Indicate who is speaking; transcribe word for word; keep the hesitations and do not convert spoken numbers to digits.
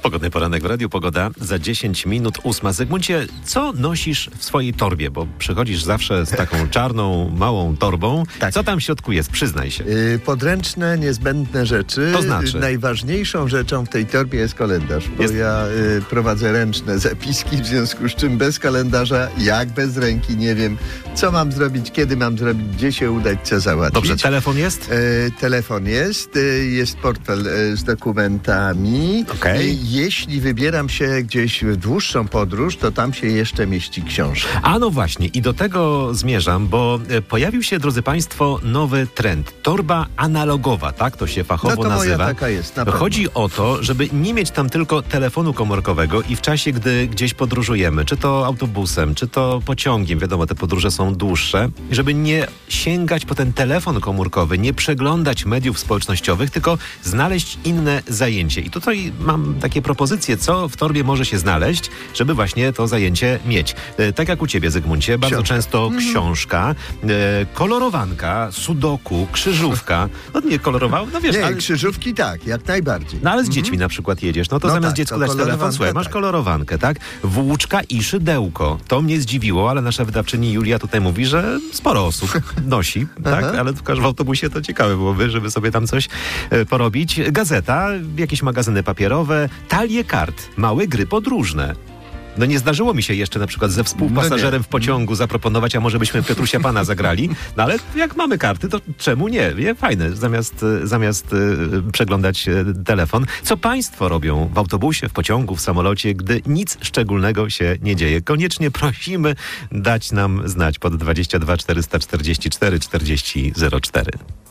Speaker 1: Pogodny poranek w Radiu Pogoda za dziesięć minut ósma. Zygmuncie, co nosisz w swojej torbie? Bo przychodzisz zawsze z taką czarną, małą torbą.
Speaker 2: Tak.
Speaker 1: Co tam w środku jest? Przyznaj się.
Speaker 2: Yy, podręczne, niezbędne rzeczy.
Speaker 1: To znaczy?
Speaker 2: Najważniejszą rzeczą w tej torbie jest kalendarz, bo
Speaker 1: Jest-
Speaker 2: ja yy, prowadzę ręczne zapiski, w związku z czym bez kalendarza, jak bez ręki, nie wiem, co mam zrobić, kiedy mam zrobić, gdzie się udać, co załatwić.
Speaker 1: Dobrze, telefon jest?
Speaker 2: Yy, telefon jest, yy, jest portfel yy, z dokumentami.
Speaker 1: Okej.
Speaker 2: Yy, jeśli wybieram się gdzieś w dłuższą podróż, to tam się jeszcze mieści książka.
Speaker 1: A no właśnie, i do tego zmierzam, bo e, pojawił się, drodzy Państwo, nowy trend. Torba analogowa, tak to się fachowo
Speaker 2: No to moja
Speaker 1: nazywa.
Speaker 2: taka jest, na pewno.
Speaker 1: Chodzi o to, żeby nie mieć tam tylko telefonu komórkowego i w czasie, gdy gdzieś podróżujemy, czy to autobusem, czy to pociągiem, wiadomo, te podróże są dłuższe, żeby nie sięgać po ten telefon komórkowy, nie przeglądać mediów społecznościowych, tylko znaleźć inne zajęcie. I tutaj mam takie propozycje, co w torbie może się znaleźć, żeby właśnie to zajęcie mieć. E, tak jak u ciebie, Zygmuncie, bardzo
Speaker 2: Książka.
Speaker 1: często książka, e, kolorowanka, sudoku, krzyżówka. No nie kolorował? No wiesz,
Speaker 2: Nie,
Speaker 1: ale...
Speaker 2: krzyżówki tak, jak najbardziej.
Speaker 1: No ale z dziećmi na przykład jedziesz, no to
Speaker 2: No
Speaker 1: zamiast
Speaker 2: tak,
Speaker 1: dziecku
Speaker 2: to
Speaker 1: dać telefon,
Speaker 2: kolorowankę,
Speaker 1: słuchaj, masz
Speaker 2: tak.
Speaker 1: kolorowankę, tak? Włóczka i szydełko. To mnie zdziwiło, ale nasza wydawczyni Julia tutaj mówi, że sporo osób nosi, tak?
Speaker 2: Aha.
Speaker 1: Ale w każdym autobusie to ciekawe byłoby, żeby sobie tam coś e, porobić. Gazeta, jakieś magazyny papierowe, talie kart, małe gry podróżne. No nie zdarzyło mi się jeszcze na przykład ze współpasażerem
Speaker 2: No
Speaker 1: w pociągu zaproponować, a może byśmy Piotrusia Pana zagrali. No ale jak mamy karty, to czemu nie? Nie? Fajne, zamiast, e, zamiast e, przeglądać e, telefon. Co Państwo robią w autobusie, w pociągu, w samolocie, gdy nic szczególnego się nie dzieje? Koniecznie prosimy dać nam znać pod dwadzieścia dwa czterysta czterdzieści cztery czterdzieści zero cztery.